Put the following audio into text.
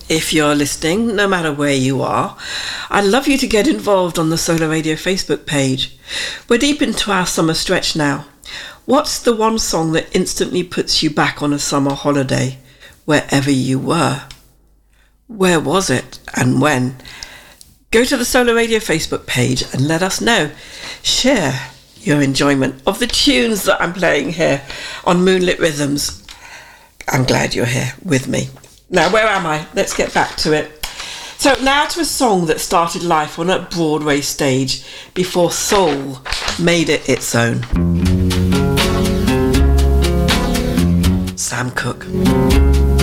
If you're listening, no matter where you are, I'd love you to get involved on the Solar Radio Facebook page. We're deep into our summer stretch now. What's the one song that instantly puts you back on a summer holiday, wherever you were? Where was it and when? Go to the Solar Radio Facebook page and let us know. Share your enjoyment of the tunes that I'm playing here on Moonlit Rhythms. I'm glad you're here with me. Now, where am I? Let's get back to it. So now to a song that started life on a Broadway stage before soul made it its own. Sam Cooke.